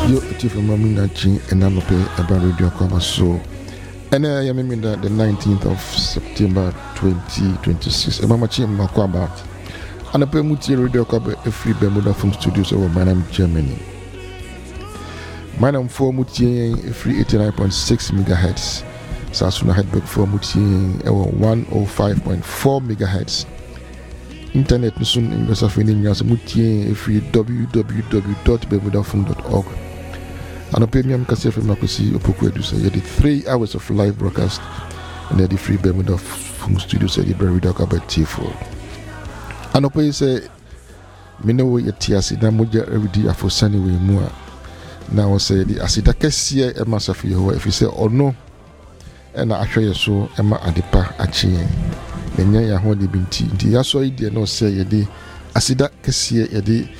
Yo, it's from Mamina Chin and Nanope about Radio Kwaba. So, and I am in the 19th of September 2026. And Mama Chin Makwaba. And a Pemuti Radio Kwaba, a free Bermuda from studios over Manam, Germany. Manam 4 Muti, a free 89.6 megahertz. Sasuna Headback 4 Muti, 105.4 megahertz. Internet soon in West Africa, Muti, a free www.bermudafunk.org. And a premium cassette from Nakusi Opoku Edu say 3 hours of live broadcast and the free Bermuda Funk Studio say the Bermuda Kwaba T4. And a pay say Mino Yetiasi Namuja every day for sunny way more. Now say the Asida Kessia and Masafi, if you say or no, and I assure you so, Emma Adipa Achi. Then ya hold the binti. The Yaso idea no say yedi Asida Kessia yedi.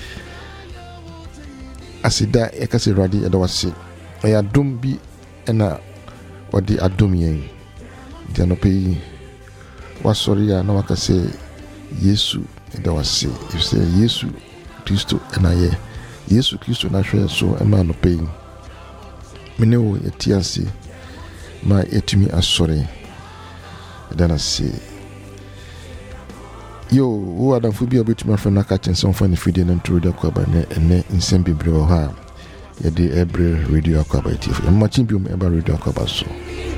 Asida ekasi radi edawase ya dum bi ena odi adum yen dia no pe wasori ya na wakase Yesu edawase you say Yesu Kristo ena ye Yesu Kristo na hwe so ema no pe mene wo etiase ma etumi asori edana se yo wo adam fu bi obetuma fra na ka chense on fa ni fide na Radio Kwaba ne ene nsem bibre ho ha ye de ebre Radio Kwaba TV ma chimbium eba Radio Kwaba so